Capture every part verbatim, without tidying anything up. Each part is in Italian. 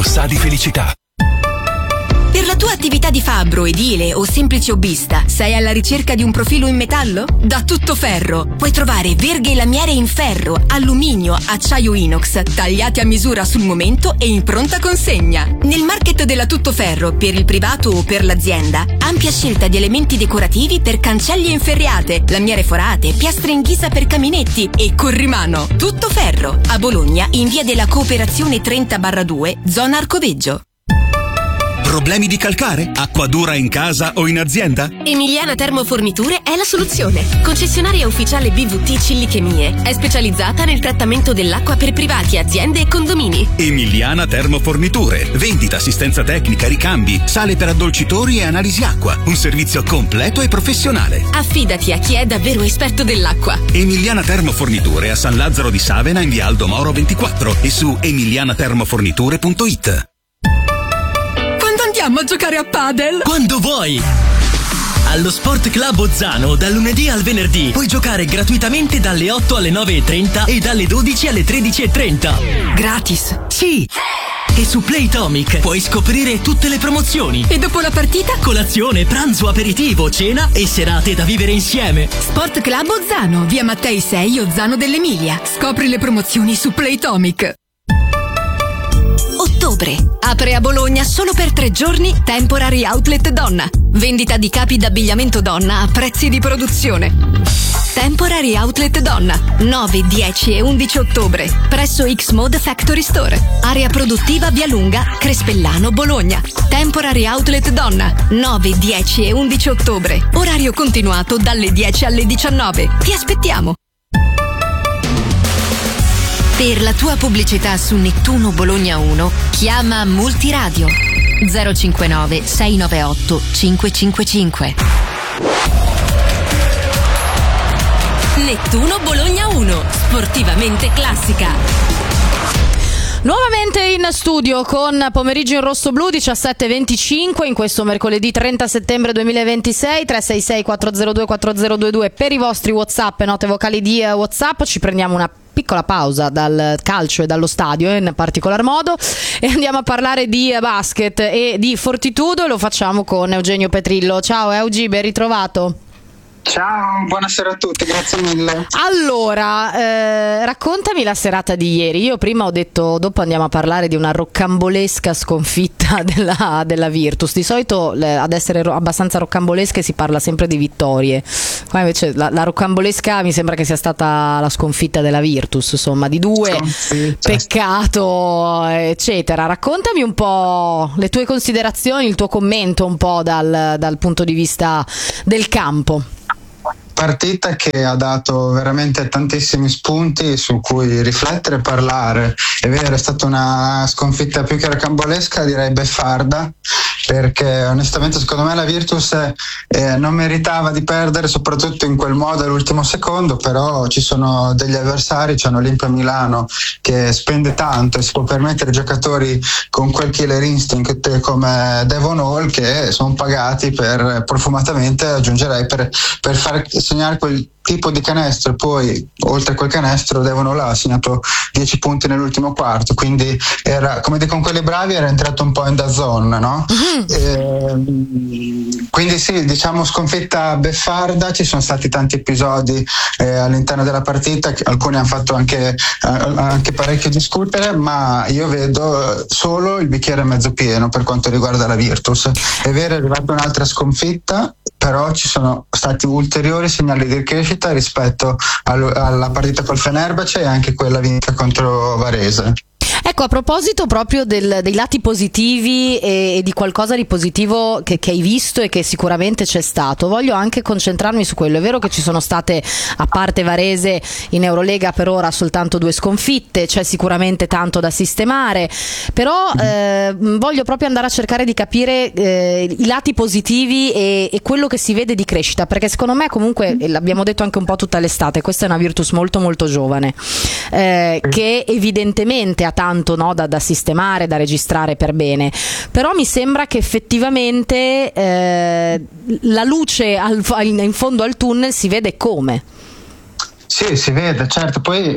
sa di felicità. Per la tua attività di fabbro, edile o semplice hobbista, sei alla ricerca di un profilo in metallo? Da Tuttoferro puoi trovare verghe e lamiere in ferro, alluminio, acciaio inox, tagliati a misura sul momento e in pronta consegna. Nel market della Tuttoferro, per il privato o per l'azienda, ampia scelta di elementi decorativi per cancelli e inferriate, lamiere forate, piastre in ghisa per caminetti e corrimano. Tuttoferro, a Bologna, in via della Cooperazione trenta barra due, zona Arcoveggio. Problemi di calcare? Acqua dura in casa o in azienda? Emiliana Termoforniture è la soluzione. Concessionaria ufficiale B V T Cillichemie. È specializzata nel trattamento dell'acqua per privati, aziende e condomini. Emiliana Termoforniture. Vendita, assistenza tecnica, ricambi, sale per addolcitori e analisi acqua. Un servizio completo e professionale. Affidati a chi è davvero esperto dell'acqua. Emiliana Termoforniture a San Lazzaro di Savena in via Aldo Moro ventiquattro e su emiliana termoforniture punto it. Andiamo a giocare a padel quando vuoi. Allo Sport Club Ozzano dal lunedì al venerdì puoi giocare gratuitamente dalle otto alle nove e trenta e dalle dodici alle tredici e trenta. Gratis? Sì. E su Playtomic puoi scoprire tutte le promozioni. E dopo la partita? Colazione, pranzo, aperitivo, cena e serate da vivere insieme. Sport Club Ozzano, via Mattei sei, Ozzano dell'Emilia. Scopri le promozioni su Playtomic. Ottobre. Apre a Bologna solo per tre giorni Temporary Outlet Donna. Vendita di capi d'abbigliamento donna a prezzi di produzione. Temporary Outlet Donna, nove, dieci e undici ottobre, presso X-Mode Factory Store. Area produttiva Via Lunga, Crespellano, Bologna. Temporary Outlet Donna, nove, dieci e undici ottobre. Orario continuato dalle dieci alle diciannove. Ti aspettiamo! Per la tua pubblicità su Nettuno Bologna uno, chiama Multiradio zero cinquantanove sei novantotto cinque cinque cinque. Nettuno Bologna uno, sportivamente classica. Nuovamente in studio con Pomeriggio in Rosso Blu diciassette e venticinque in questo mercoledì trenta settembre duemilaventisei. Tre sei sei quattro zero due quattro zero due due per i vostri WhatsApp e note vocali di WhatsApp. Ci prendiamo una piccola pausa dal calcio e dallo stadio in particolar modo e andiamo a parlare di basket e di Fortitudo. Lo facciamo con Eugenio Petrillo. Ciao Eugi, ben ritrovato. Ciao, buonasera a tutti, grazie mille. Allora, eh, raccontami la serata di ieri. Io prima ho detto, dopo andiamo a parlare di una roccambolesca sconfitta della, della Virtus. Di solito le, ad essere ro- abbastanza roccambolesche si parla sempre di vittorie. Qua invece la, la roccambolesca mi sembra che sia stata la sconfitta della Virtus, insomma, di due, sconfitta. Peccato, eccetera. Raccontami un po' le tue considerazioni, il tuo commento un po' dal, dal punto di vista del campo. Partita che ha dato veramente tantissimi spunti su cui riflettere e parlare. È vero, è stata una sconfitta più che rocambolesca, direi beffarda, perché onestamente secondo me la Virtus eh, non meritava di perdere, soprattutto in quel modo all'ultimo secondo, però ci sono degli avversari, c'è l'Olimpia Milano che spende tanto e si può permettere giocatori con quel killer instinct come Devon Hall che sono pagati per profumatamente, aggiungerei, per, per far segnare quel tipo di canestro, e poi oltre a quel canestro Devon Hall ha segnato dieci punti nell'ultimo quarto, quindi era, come dicono quelli bravi, era entrato un po' in da zone, no? Mm-hmm. E, quindi sì, diciamo sconfitta beffarda. Ci sono stati tanti episodi eh, all'interno della partita, che alcuni hanno fatto anche, eh, anche parecchio discutere, ma io vedo solo il bicchiere mezzo pieno per quanto riguarda la Virtus. È vero, è arrivata un'altra sconfitta, però ci sono stati ulteriori segnali di crescita rispetto al, alla partita col Fenerbahce e anche quella vinta contro Varese. Ecco, a proposito proprio del, dei lati positivi e, e di qualcosa di positivo che, che hai visto e che sicuramente c'è stato, voglio anche concentrarmi su quello. È vero che ci sono state, a parte Varese, in Eurolega per ora soltanto due sconfitte, c'è sicuramente tanto da sistemare, però eh, voglio proprio andare a cercare di capire eh, i lati positivi e, e quello che si vede di crescita, perché secondo me comunque, e l'abbiamo detto anche un po' tutta l'estate, questa è una Virtus molto molto giovane, eh, che evidentemente ha tanto No, da, da sistemare, da registrare per bene, però mi sembra che effettivamente eh, la luce al, in fondo al tunnel si vede come. Sì, si vede, certo. Poi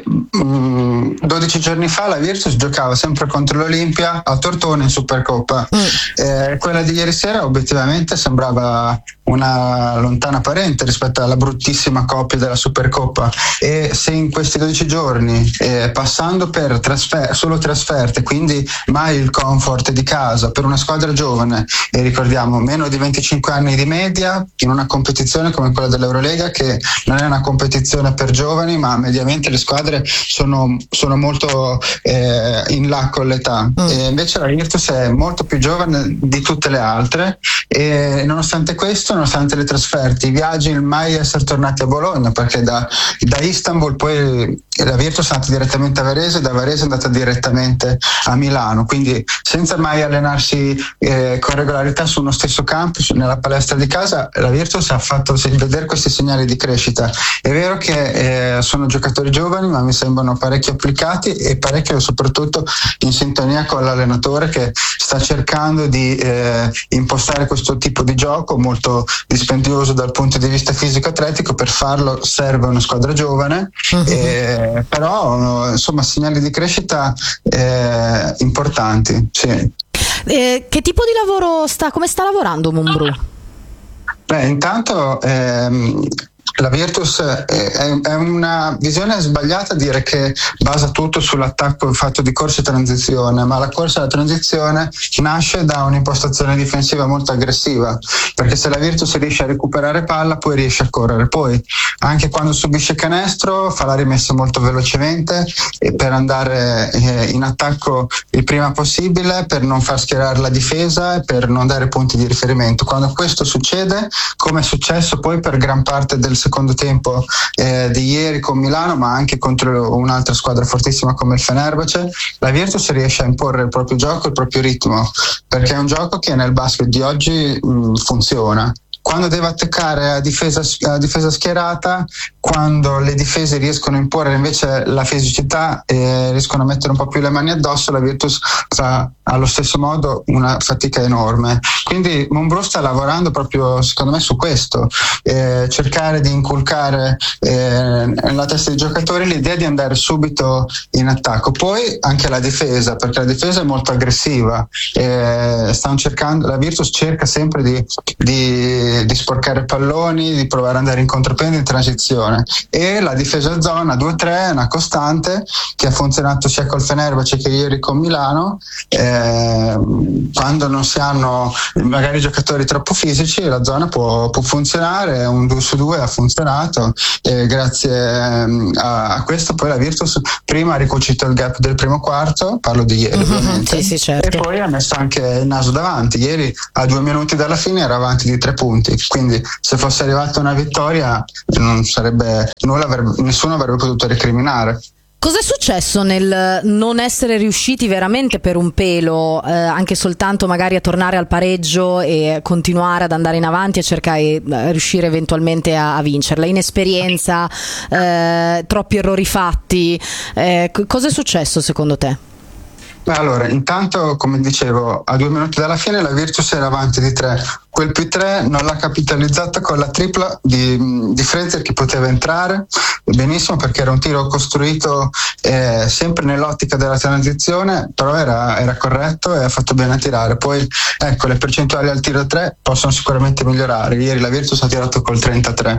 mh, dodici giorni fa la Virtus giocava sempre contro l'Olimpia a Tortona in Supercoppa. Mm. Eh, quella di ieri sera obiettivamente sembrava una lontana parente rispetto alla bruttissima coppia della Supercoppa, e se in questi dodici giorni eh, passando per trasfer- solo trasferte, quindi mai il comfort di casa per una squadra giovane, e ricordiamo meno di venticinque anni di media in una competizione come quella dell'Eurolega, che non è una competizione per giovani, ma mediamente le squadre sono, sono molto eh, in là con l'età. Mm. E invece la Virtus è molto più giovane di tutte le altre, e nonostante questo, nonostante le trasferte, i viaggi, il mai essere tornati a Bologna, perché da, da Istanbul poi la Virtus è andata direttamente a Varese, da Varese è andata direttamente a Milano, quindi senza mai allenarsi eh, con regolarità su uno stesso campo, nella palestra di casa, la Virtus ha fatto vedere questi segnali di crescita. È vero che eh, sono giocatori giovani, ma mi sembrano parecchio applicati e parecchio soprattutto in sintonia con l'allenatore, che sta cercando di eh, impostare questo tipo di gioco molto dispendioso dal punto di vista fisico-atletico. Per farlo serve una squadra giovane, uh-huh. eh, però insomma segnali di crescita eh, importanti, sì. Eh, che tipo di lavoro sta, come sta lavorando Mumbrú? Beh, intanto ehm, la Virtus è, è una visione sbagliata dire che basa tutto sull'attacco fatto di corsa e transizione, ma la corsa e la transizione nasce da un'impostazione difensiva molto aggressiva, perché se la Virtus riesce a recuperare palla poi riesce a correre, poi anche quando subisce canestro fa la rimessa molto velocemente e per andare in attacco il prima possibile, per non far schierare la difesa e per non dare punti di riferimento. Quando questo succede, come è successo poi per gran parte del secondo tempo eh, di ieri con Milano, ma anche contro un'altra squadra fortissima come il Fenerbahce, la Virtus riesce a imporre il proprio gioco, il proprio ritmo, perché è un gioco che nel basket di oggi mh, funziona. Quando deve attaccare a difesa, a difesa schierata, quando le difese riescono a imporre invece la fisicità e riescono a mettere un po' più le mani addosso, la Virtus fa allo stesso modo una fatica enorme. Quindi Mumbrú sta lavorando proprio, secondo me, su questo, eh, cercare di inculcare eh, nella testa dei giocatori l'idea di andare subito in attacco. Poi anche la difesa, perché la difesa è molto aggressiva, eh, stanno cercando, la Virtus cerca sempre di, di di sporcare palloni, di provare ad andare in contropiede in transizione, e la difesa zona due tre è una costante che ha funzionato sia col Fenerbahce che ieri con Milano. Eh, quando non si hanno magari giocatori troppo fisici, la zona può, può funzionare, un due su due ha funzionato, e grazie a, a questo poi la Virtus prima ha ricucito il gap del primo quarto, parlo di ieri uh-huh, ovviamente, sì, sì, certo. E poi ha messo anche il naso davanti. Ieri a due minuti dalla fine era avanti di tre punti, quindi se fosse arrivata una vittoria non sarebbe nulla, avrebbe, nessuno avrebbe potuto recriminare. Cos'è successo nel non essere riusciti veramente per un pelo eh, anche soltanto magari a tornare al pareggio e continuare ad andare in avanti e cercare di eh, riuscire eventualmente a, a vincerla? Inesperienza, eh, troppi errori fatti, eh, c- cos'è successo secondo te? Allora, intanto, come dicevo, a due minuti dalla fine la Virtus era avanti di tre. Quel più tre non l'ha capitalizzata con la tripla di, di Fraser, che poteva entrare benissimo perché era un tiro costruito eh, sempre nell'ottica della transizione, però era, era corretto e ha fatto bene a tirare. Poi ecco, le percentuali al tiro tre possono sicuramente migliorare. Ieri la Virtus ha tirato col trentatré.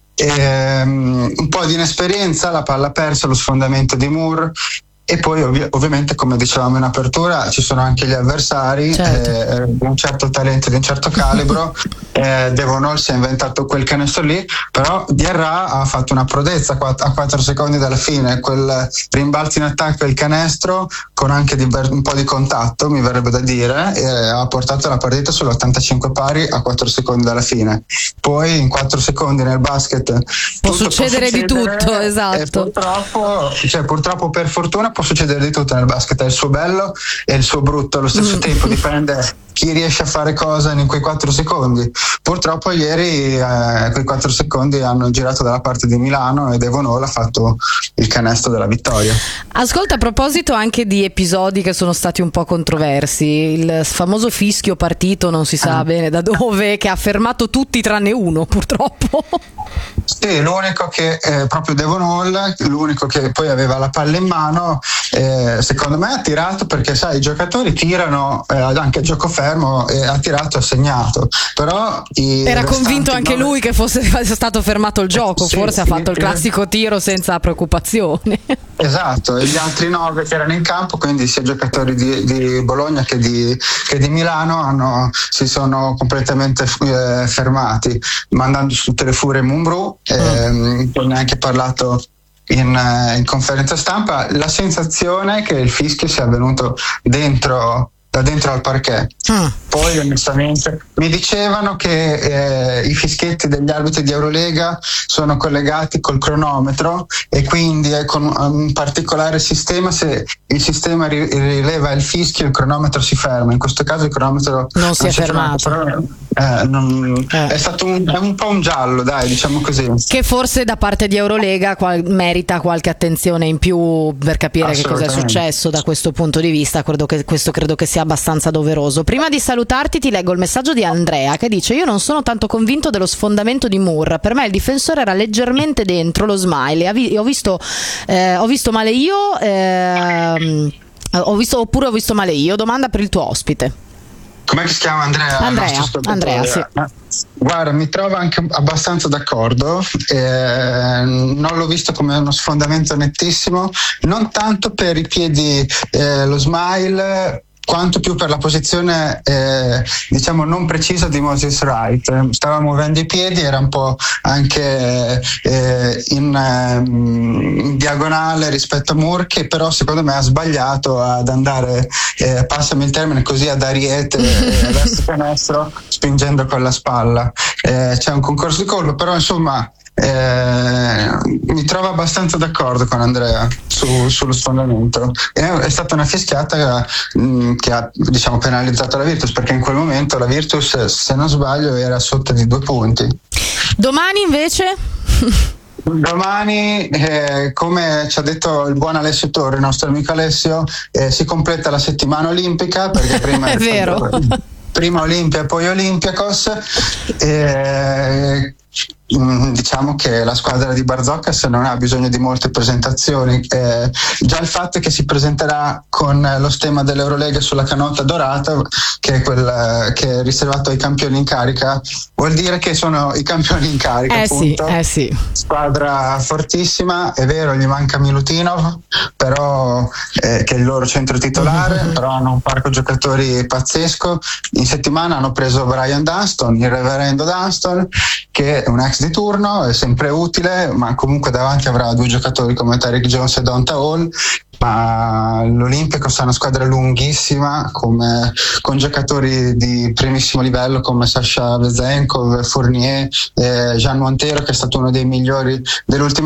E, um, un po' di inesperienza, la palla persa, lo sfondamento di Moore. E poi ovvi- ovviamente, come dicevamo in apertura, ci sono anche gli avversari, certo. eh, di un certo talento, di un certo calibro. eh, Devon Hall si è inventato quel canestro lì, però Diarra ha fatto una prodezza a quattro secondi dalla fine, quel rimbalzo in attacco e il canestro con anche di, un po' di contatto, mi verrebbe da dire, e ha portato la partita sull'ottantacinque pari a quattro secondi dalla fine. Poi in quattro secondi nel basket può succedere, può succedere di tutto, esatto. E purtroppo, cioè purtroppo per fortuna può succedere di tutto nel basket, è il suo bello e il suo brutto allo stesso mm. tempo, dipende chi riesce a fare cosa in quei quattro secondi. Purtroppo ieri eh, quei quattro secondi hanno girato dalla parte di Milano e Devon Hall ha fatto il canestro della vittoria. Ascolta, a proposito anche di episodi che sono stati un po' controversi, il famoso fischio partito non si sa ah. bene da dove, che ha fermato tutti tranne uno, purtroppo. Sì, l'unico che eh, proprio Devon Hall, l'unico che poi aveva la palla in mano, eh, secondo me ha tirato perché sai, i giocatori tirano eh, anche a gioco fermo, e ha tirato, ha segnato, però era convinto anche nove... lui che fosse stato fermato il gioco, sì, forse sì, ha fatto il classico tiro senza preoccupazione. Esatto, e gli altri nove che erano in campo, quindi sia giocatori di, di Bologna che di, che di Milano, hanno, si sono completamente eh, fermati, mandando su tutte le furie Mumbrú. Eh, poi ne ha anche parlato in, in conferenza stampa. La sensazione è che il fischio sia avvenuto dentro da dentro al parquet. Ah. Poi onestamente mi dicevano che eh, i fischietti degli arbitri di Eurolega sono collegati col cronometro e quindi è con un particolare sistema, se il sistema ri- rileva il fischio il cronometro si ferma. In questo caso il cronometro non, non si è fermato, fermato però, eh, non, eh. è stato un, è un po' un giallo, dai, diciamo così, che forse da parte di Eurolega qual- merita qualche attenzione in più per capire che cosa è successo da questo punto di vista. Credo che, questo credo che sia abbastanza doveroso. Prima di salutarti ti leggo il messaggio di Andrea che dice: io non sono tanto convinto dello sfondamento di Moore, per me il difensore era leggermente dentro lo smile, ho visto, eh, ho visto male io eh, ho visto, oppure ho visto male io. Domanda per il tuo ospite. Com'è che si chiama? Andrea? Andrea, Andrea sì. Guarda, mi trovo anche abbastanza d'accordo, eh, non l'ho visto come uno sfondamento nettissimo, non tanto per i piedi, eh, lo smile, quanto più per la posizione eh, diciamo non precisa di Moses Wright. Stava muovendo i piedi, era un po' anche eh, in, eh, in diagonale rispetto a Moore, che però secondo me ha sbagliato ad andare, eh, passami il termine, così ad ariete eh, verso canestro spingendo con la spalla. Eh, c'è un concorso di colpo, però insomma Eh, mi trovo abbastanza d'accordo con Andrea su, sullo sfondamento. È, è stata una fischiata mh, che ha, diciamo, penalizzato la Virtus, perché in quel momento la Virtus, se non sbaglio, era sotto di due punti. Domani invece? Domani, eh, come ci ha detto il buon Alessio Torri, il nostro amico Alessio, eh, si completa la settimana olimpica, perché prima è vero. Prima Olimpia, poi Olympiacos. Eh, diciamo che la squadra di Barzokas non ha bisogno di molte presentazioni, eh, già il fatto che si presenterà con lo stemma dell'Eurolega sulla canotta dorata, che è quel che è riservato ai campioni in carica, vuol dire che sono i campioni in carica, eh appunto. Sì, eh sì. Squadra fortissima, è vero, gli manca Milutinov, però eh, che è il loro centro titolare, mm-hmm. però hanno un parco giocatori pazzesco. In settimana hanno preso Brian Dunston, il reverendo Dunston, che è un ex di turno, è sempre utile, ma comunque davanti avrà due giocatori come Tariq Jones e Donta Hall. Ma l'Olympiacos è una squadra lunghissima, come, con giocatori di primissimo livello come Sasha Vezenkov, Fournier, eh, Jean Montero, che è stato uno dei migliori dell'ultima